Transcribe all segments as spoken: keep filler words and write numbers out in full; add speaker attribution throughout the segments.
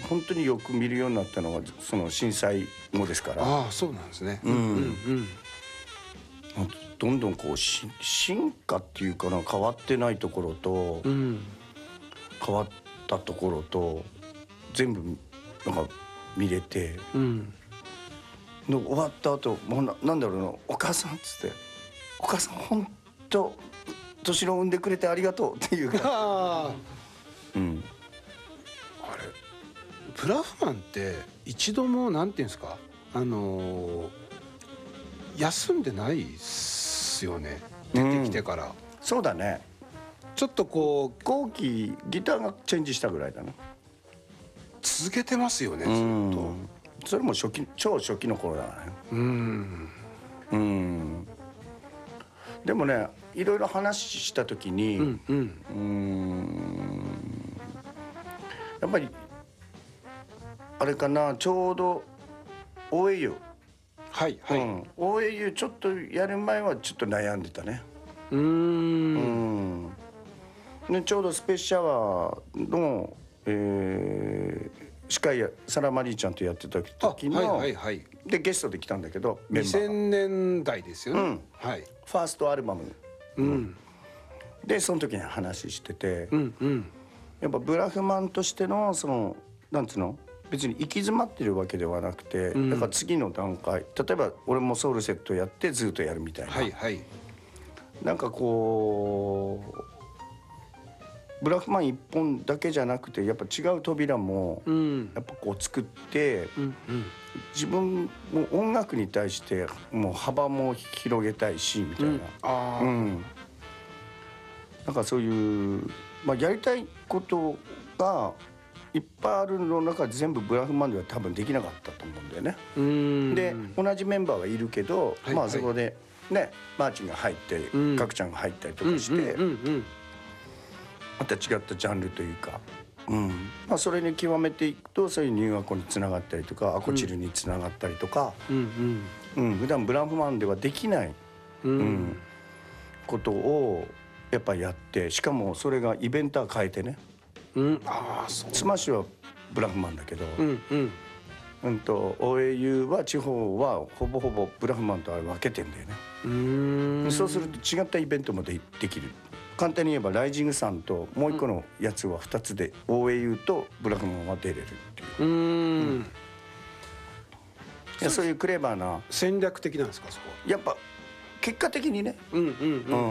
Speaker 1: 本当によく見るようになったのはその震災後ですから。
Speaker 2: ああ、そうなんですね。
Speaker 1: うんうんうん。どんどんこうし進化っていうかな、変わってないところと、うん、変わったところと全部なんか見れて、うん、の終わった後もう な, なんだろうな、お母さんっつって、お母さん本当年を産んでくれてありがとうっていうか、うん、
Speaker 2: あれブラフマンって一度もなんていうんですか、あのー、休んでないっすよね、出てきてから、うん、
Speaker 1: そうだね。
Speaker 2: ちょっとこう
Speaker 1: 後期ギターがチェンジしたぐらいだな。
Speaker 2: 続けてますよね、ずっと。
Speaker 1: それも初期、超初期の頃だね。うんうんでもね、いろいろ話した時に、うんうん、うーんやっぱりあれかな、ちょうど オーエーユー、
Speaker 2: はいはい、うん、
Speaker 1: オーエーユー ちょっとやる前はちょっと悩んでたね。うーんうんでちょうどスペースシャワーの、えー、司会やサラマリーちゃんとやってた時の、はいはいはい、でゲストで来たんだけど、
Speaker 2: にせんねんだいですよね、うん、はい、
Speaker 1: ファーストアルバム、うん、でその時に話してて、うんうん、やっぱブラフマンとしてのそのなんつうの、別に行き詰まってるわけではなくて、うん、だから次の段階、例えば俺もソウルセットやってずっとやるみたいな、はいはい、なんかこうブラフマン一本だけじゃなくて、やっぱ違う扉もやっぱこう作って、うんうん、自分も音楽に対してもう幅も広げたいしみたいな、うん、あ、うん、なんかそういう、まあ、やりたいことがいっぱいあるの中で全部ブラフマンでは多分できなかったと思うんだよね。うん、で同じメンバーはいるけど、はいはい、まあそこでねマーチンが入って、うん、ガクちゃんが入ったりとかして、うんうんうんうん、また違ったジャンルというか、うんまあ、それに極めていくとそういうニューアコにつながったりとかアコチルにつながったりとか、うんうんうん、普段ブラフマンではできない、うんうん、ことをやっぱりやって、しかもそれがイベンター変えてね、うん、あそうスマッシュはブラフマンだけど、うんうんうんと オーエーユー は地方はほぼほぼブラフマンとは分けてんだよね。うーんそうすると違ったイベントも で, できる。簡単に言えばライジングサンともう一個のやつはふたつで オーエーユー とブラフマンは出れるっていう。うーん、うん、いやそういうクレバーな
Speaker 2: 戦略的なんですか、そこ
Speaker 1: やっぱ結果的にね。うんうんうん、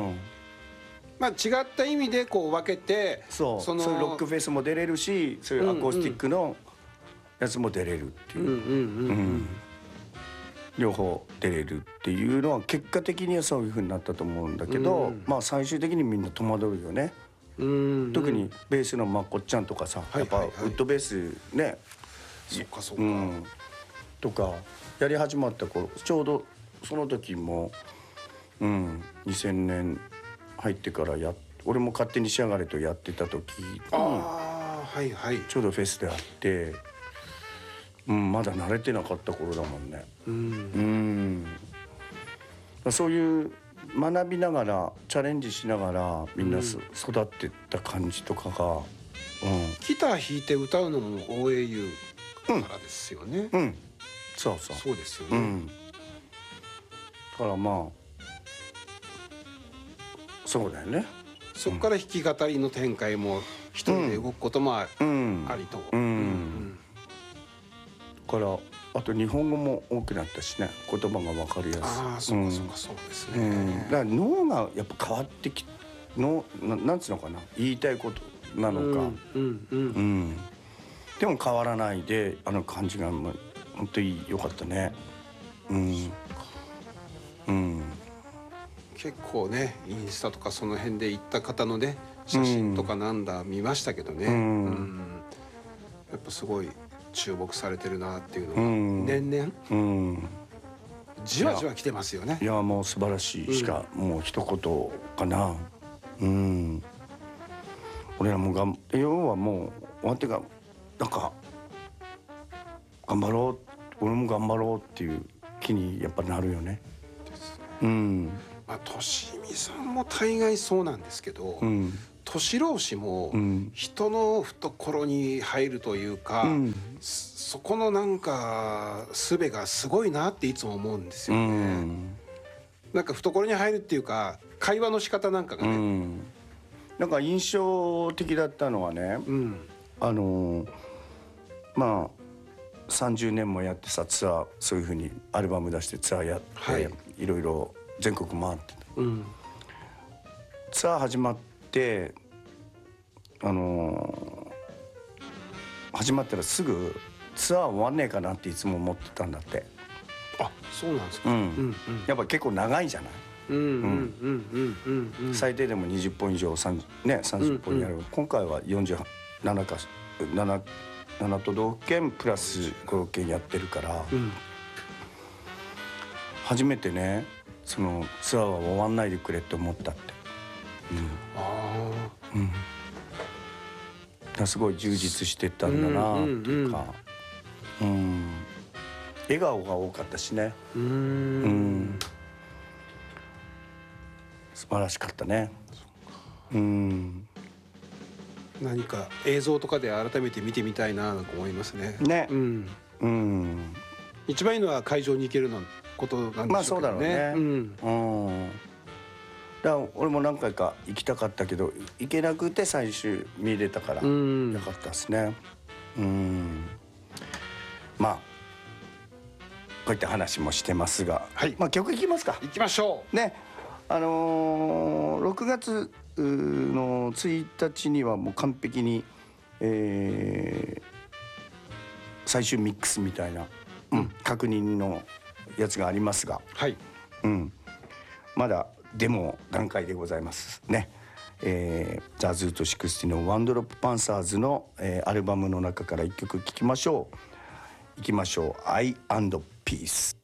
Speaker 1: うん
Speaker 2: まあ、違った意味でこう分けて、
Speaker 1: そう、そのそういうロックフェスも出れるし、そういうアコースティックのやつも出れるっていう両方出れるっていうのは結果的にはそういう風になったと思うんだけど、うん、まあ最終的にみんな戸惑うよね。うん、特にベースのまこっちゃんとかさ、はいはいはい、やっぱウッドベースね、
Speaker 2: そっかそっか、
Speaker 1: うん、とかやり始まった頃、ちょうどその時も、うん、にせんねん入ってからや俺も勝手に仕上がれとやってた時に、
Speaker 2: あ、はいはい、
Speaker 1: ちょうどフェスであって、うん、まだ慣れてなかった頃だもんね。うん、うん、そういう学びながらチャレンジしながらみんな、うん、育ってった感じとかが、うん、
Speaker 2: ギター弾いて歌うのも オーエーユー からですよね。うん、うん、
Speaker 1: そうそう
Speaker 2: そうですよね。うん、
Speaker 1: だからまあそうだよね。
Speaker 2: そこから弾き語りの展開も一人で動くこともありと、うんうんうん、
Speaker 1: からあと日本語も多くなったしね、言葉が分かりやすい。
Speaker 2: ああ、そうかそうか、そうですね、
Speaker 1: うん、だから脳がやっぱ変わってきの な, なんつうのかな、言いたいことなのか、うんうんうんうん、でも変わらないであの感じが本当に良かったね。うん、
Speaker 2: うん、結構ねインスタとかその辺で行った方のね写真とかなんだ見ましたけどね、うんうん、やっぱすごい注目されてるなっていうのが、うん、年々、うん、じわじわ来てますよね。
Speaker 1: いやもう素晴らしいしか、うん、もう一言かな。うん、俺らもがん要はもう終わってかなんか頑張ろう、俺も頑張ろうっていう気にやっぱなるよね。ですね。うん。
Speaker 2: まあ、としみさんも大概そうなんですけど、うん、 年老子も
Speaker 1: うん
Speaker 2: 人の懐に入るというか、
Speaker 1: うん
Speaker 2: そこのなんか術がすごいなっていつも思うんです
Speaker 1: う
Speaker 2: よね。
Speaker 1: ん
Speaker 2: なんか懐に入るっていうか会話の仕方なんかが
Speaker 1: う
Speaker 2: ね。
Speaker 1: んなんか印象的だったのはね、
Speaker 2: うん
Speaker 1: あのーまあさんじゅうねんもやってさ、ツアーそういうふうにアルバム出してツアーやって、
Speaker 2: はい、
Speaker 1: いろいろ全国回ってた。
Speaker 2: うん
Speaker 1: ツアー始まってあのー始まったらすぐツアー終わんねえかなっていつも思ってたんだって。
Speaker 2: あ、そうなんですか。
Speaker 1: うん
Speaker 2: うん
Speaker 1: やっぱ結構長いじゃない、
Speaker 2: うんうんうんうんうんうん。
Speaker 1: 最低でもにじゅっぽん以上さんじゅう、ね、さんじゅっぽんやる、
Speaker 2: うんうん、
Speaker 1: 今回はよんじゅうななかなな、なな都道府県プラスご、ろっけんやってるから、
Speaker 2: うん、
Speaker 1: 初めてねそのツアーは終わんないでくれって思ったって、
Speaker 2: あ
Speaker 1: うんうん、だからすごい充実してたんだなっていうか、うんうんうん、笑顔が多かったしね、
Speaker 2: ー、うーん、
Speaker 1: うん、素晴らしかったね。うん、
Speaker 2: 何か映像とかで改めて見てみたいななんか思いますね。
Speaker 1: ね、
Speaker 2: うん
Speaker 1: うん、
Speaker 2: 一番いいのは会場に行けるのことなんでしょうけどね。
Speaker 1: まあそうだろうね。
Speaker 2: うん、
Speaker 1: うん、だから俺も何回か行きたかったけど行けなくて最終見れたからよ
Speaker 2: うん
Speaker 1: かったですね。うんまあこういった話もしてますが、
Speaker 2: はい、
Speaker 1: まあ曲いきますか。
Speaker 2: 行きましょう。
Speaker 1: ね、あのー、ろくがつのついたちにはもう完璧に、えー、最終ミックスみたいな、うん、確認のやつがありますが、
Speaker 2: はい、
Speaker 1: うん、まだデモ段階でございますね。えー、ザ・ズートろくじゅうのワンドロップパンサーズの、えー、アルバムの中からいっきょく聴きましょう。いきましょう。アイ&ピース。